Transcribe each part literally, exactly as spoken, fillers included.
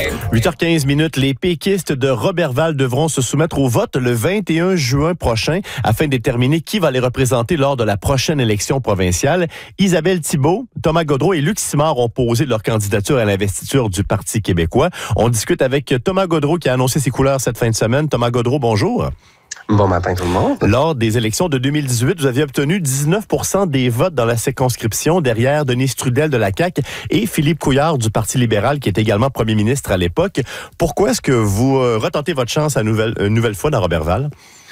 huit heures quinze minutes, les péquistes de Roberval devront se soumettre au vote le vingt et un juin prochain afin de déterminer qui va les représenter lors de la prochaine élection provinciale. Isabelle Thibault, Thomas Gaudreault et Luc Simard ont posé leur candidature à l'investiture du Parti québécois. On discute avec Thomas Gaudreault qui a annoncé ses couleurs cette fin de semaine. Thomas Gaudreault, bonjour. Bon matin tout le monde. Lors des élections de deux mille dix-huit, vous aviez obtenu dix-neuf pour cent des votes dans la circonscription derrière Denis Strudel de la C A Q et Philippe Couillard du Parti libéral qui était également premier ministre à l'époque. Pourquoi est-ce que vous euh, retentez votre chance à nouvelle, une nouvelle fois dans Roberval?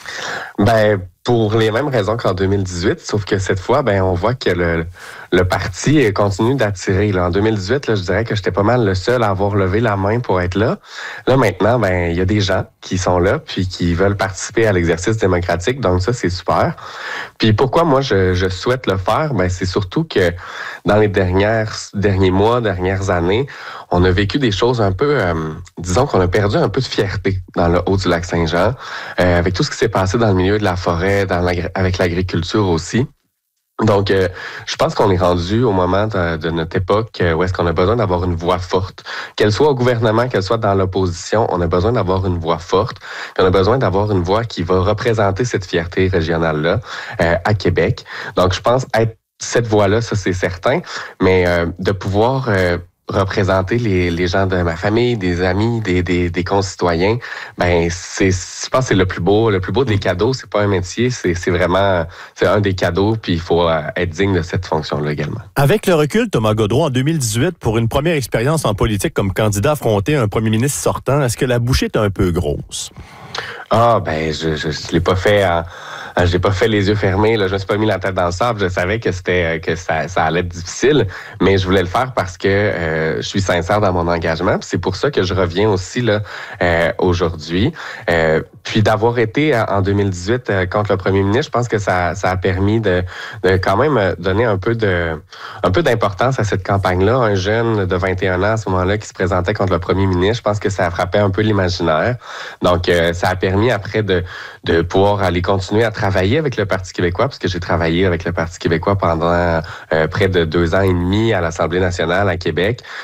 Ben, pour les mêmes raisons qu'en deux mille dix-huit, sauf que cette fois, ben, on voit que le, le parti continue d'attirer. Là. En deux mille dix-huit, là, je dirais que j'étais pas mal le seul à avoir levé la main pour être là. Là, maintenant, ben, il y a des gens qui sont là puis qui veulent participer à l'exercice démocratique. Donc, ça, c'est super. Puis, pourquoi moi, je, je souhaite le faire? Ben, c'est surtout que dans les dernières, derniers mois, dernières années, on a vécu des choses un peu, euh, disons qu'on a perdu un peu de fierté dans le haut du lac Saint-Jean, euh, avec tout ce qui s'est passé dans le milieu de la forêt, dans l'agri- avec l'agriculture aussi. Donc, euh, je pense qu'on est rendu au moment de, de notre époque euh, où est-ce qu'on a besoin d'avoir une voix forte. Qu'elle soit au gouvernement, qu'elle soit dans l'opposition, on a besoin d'avoir une voix forte. Puis on a besoin d'avoir une voix qui va représenter cette fierté régionale-là euh, à Québec. Donc, je pense être cette voix-là, ça c'est certain, mais euh, de pouvoir... Euh, représenter les, les gens de ma famille, des amis, des, des, des concitoyens, ben c'est, je pense que c'est le plus beau, le plus beau des cadeaux. C'est pas un métier, c'est, c'est vraiment, c'est un des cadeaux, puis il faut euh, être digne de cette fonction-là également. Avec le recul, Thomas Gaudreault, en deux mille dix-huit, pour une première expérience en politique comme candidat affronté un premier ministre sortant, est-ce que la bouchée est un peu grosse? Ah, ben, je, je, je l'ai pas fait en, j'ai pas fait les yeux fermés, là, je me suis pas mis la tête dans le sable, je savais que c'était, que ça, ça allait être difficile, mais je voulais le faire parce que euh, je suis sincère dans mon engagement, puis c'est pour ça que je reviens aussi, là, euh, aujourd'hui. Euh, puis d'avoir été en deux mille dix-huit euh, contre le premier ministre, je pense que ça, ça a permis de, de quand même donner un peu de, un peu d'importance à cette campagne-là. Un jeune de vingt et un ans à ce moment-là qui se présentait contre le premier ministre, je pense que ça a frappé un peu l'imaginaire. Donc, euh, ça a permis après de, de pouvoir aller continuer à travailler avec le Parti québécois, parce que j'ai travaillé avec le Parti québécois pendant euh, près de deux ans et demi à l'Assemblée nationale à Québec.